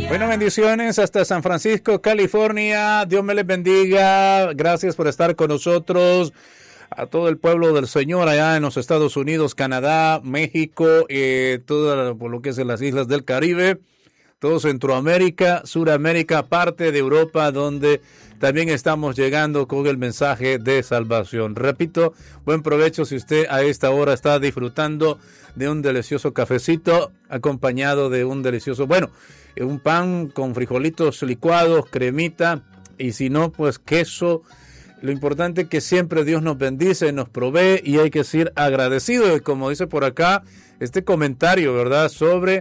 Bueno, bendiciones hasta San Francisco, California. Dios me les bendiga. Gracias por estar con nosotros. A todo el pueblo del Señor allá en los Estados Unidos, Canadá, México, todo por lo que es en las islas del Caribe, todo Centroamérica, Suramérica, parte de Europa, donde también estamos llegando con el mensaje de salvación. Repito, buen provecho si usted a esta hora está disfrutando de un delicioso cafecito acompañado de un delicioso, un pan con frijolitos licuados, cremita, y si no, pues queso. Lo importante es que siempre Dios nos bendice, nos provee y hay que ser agradecido. Y como dice por acá este comentario, ¿verdad? Sobre,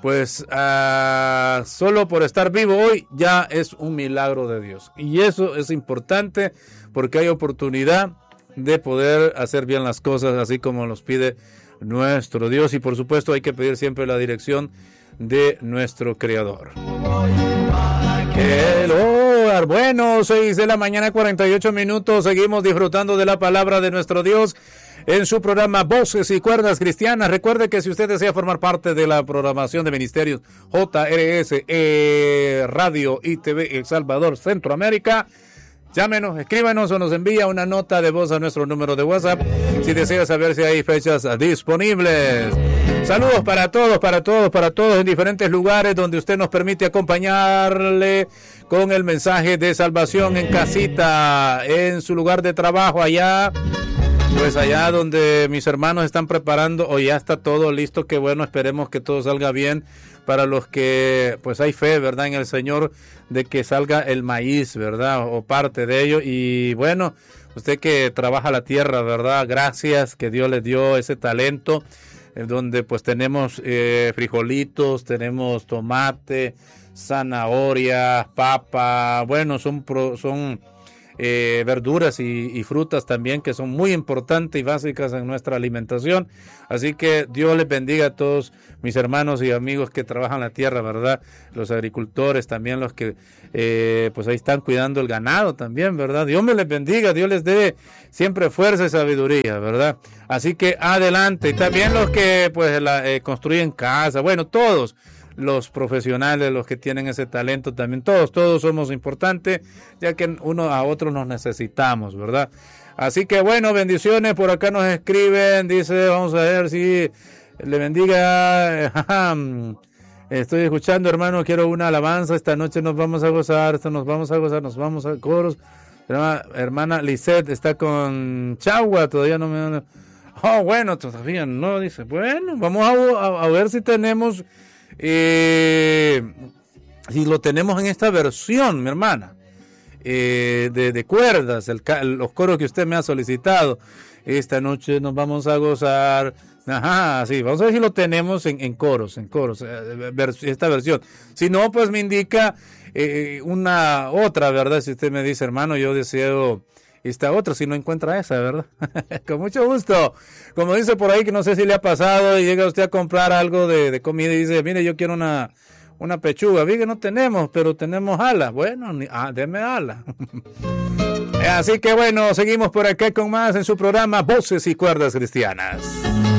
solo por estar vivo hoy ya es un milagro de Dios. Y eso es importante porque hay oportunidad de poder hacer bien las cosas así como nos pide nuestro Dios. Y por supuesto hay que pedir siempre la dirección de nuestro Creador. Bueno, 6 de la mañana, 48 minutos. Seguimos disfrutando de la palabra de nuestro Dios en su programa Voces y Cuerdas Cristianas. Recuerde que si usted desea formar parte de la programación de Ministerios JRS Radio y TV El Salvador Centroamérica, llámenos, escríbanos o nos envía una nota de voz a nuestro número de WhatsApp si desea saber si hay fechas disponibles. Saludos para todos en diferentes lugares donde usted nos permite acompañarle con el mensaje de salvación en casita, en su lugar de trabajo, allá donde mis hermanos están preparando, o ya está todo listo, que bueno, esperemos que todo salga bien para los que pues hay fe, ¿verdad?, en el Señor, de que salga el maíz, ¿verdad?, o parte de ello. Y bueno, usted que trabaja la tierra, ¿verdad?, gracias, que Dios le dio ese talento, donde pues tenemos frijolitos, tenemos tomate, zanahoria, papa, bueno, son verduras y frutas también que son muy importantes y básicas en nuestra alimentación. Así que Dios les bendiga a todos mis hermanos y amigos que trabajan la tierra, ¿verdad? Los agricultores también, los que pues ahí están cuidando el ganado también, ¿verdad? Dios me les bendiga, Dios les dé siempre fuerza y sabiduría, ¿verdad? Así que adelante. Y también los que pues construyen casa, bueno, todos los profesionales, los que tienen ese talento también, todos somos importantes, ya que uno a otro nos necesitamos, ¿verdad? Así que bueno, bendiciones. Por acá nos escriben, dice, vamos a ver si le bendiga. Estoy escuchando, hermano, quiero una alabanza, esta noche nos vamos a gozar, nos vamos a coros. Hermana Lisette está con Chagua, todavía no me... bueno, todavía no, dice, bueno, vamos a ver si tenemos... si lo tenemos en esta versión, mi hermana, de cuerdas, los coros que usted me ha solicitado. Esta noche nos vamos a gozar. Ajá, sí, vamos a ver si lo tenemos en coros, esta versión. Si no, pues me indica una otra, ¿verdad? Si usted me dice, hermano, yo deseo esta otra, si no encuentra esa, ¿verdad? Con mucho gusto. Como dice por ahí, que no sé si le ha pasado, y llega usted a comprar algo de comida y dice, mire, yo quiero una pechuga. Vi que no tenemos, pero tenemos ala. Bueno, deme ala. Así que bueno, seguimos por acá con más en su programa Voces y Cuerdas Cristianas.